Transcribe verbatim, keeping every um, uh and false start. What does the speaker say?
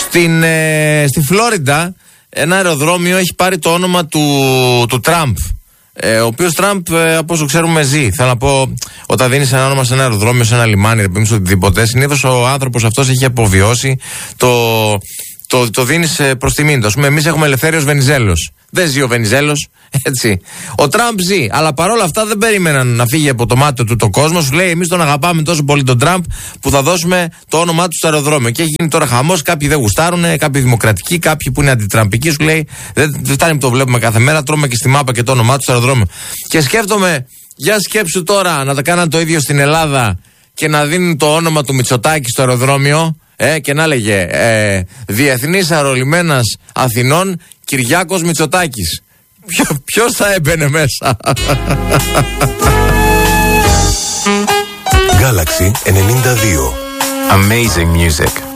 Στην, ε, στη Φλόριντα ένα αεροδρόμιο έχει πάρει το όνομα του, του Τραμπ. Ε, ο οποίος Τραμπ, ε, από όσο ξέρουμε, ζει. Θέλω να πω, όταν δίνεις ένα όνομα σε ένα αεροδρόμιο, σε ένα λιμάνι, δεν πίνεις οτιδήποτε, συνήθως ο άνθρωπος αυτός έχει αποβιώσει, το, το, το δίνεις προς τιμήν του. Ας πούμε, εμείς έχουμε Ελευθέριος Βενιζέλος. Δεν ζει ο Βενιζέλος, έτσι. Ο Τραμπ ζει, αλλά παρόλα αυτά δεν περίμεναν να φύγει από το μάτι του το κόσμο. Σου λέει: εμείς τον αγαπάμε τόσο πολύ τον Τραμπ που θα δώσουμε το όνομά του στο αεροδρόμιο. Και έχει γίνει τώρα χαμός. Κάποιοι δεν γουστάρουν, κάποιοι δημοκρατικοί, κάποιοι που είναι αντιτραμπικοί. Σου λέει: δεν, δεν φτάνει που το βλέπουμε κάθε μέρα. Τρώμε και στη μάπα και το όνομά του στο αεροδρόμιο. Και σκέφτομαι, για σκέψου τώρα να τα κάναν το ίδιο στην Ελλάδα και να δίνουν το όνομα του Μητσοτάκη στο αεροδρόμιο. Ε, και να λέγε ε, Διεθνής Αερολιμένας Αθηνών Κυριάκος Μητσοτάκης. Ποιο, ποιος θα έμπαινε μέσα? Galaxy ενενήντα δύο. Amazing music.